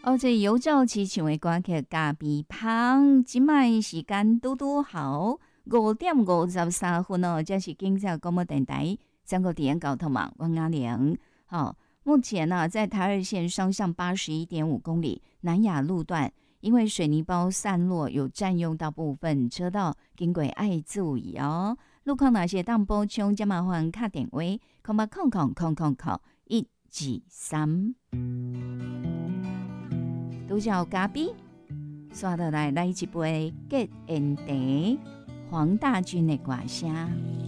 这有朝市唱的歌曲咖啡香，即卖时间拄拄好5:53哦，这是警察广播电台全国电交通网，我阿玲。目前呢，在台二线双向81.5公里南雅路段，因为水泥包散落有占用到部分车道，经过爱注意哦。路况哪些当补充，就麻烦打电话08000000123。拄叫咖啡，刷倒来一杯 Get and Day 黄大军的歌声。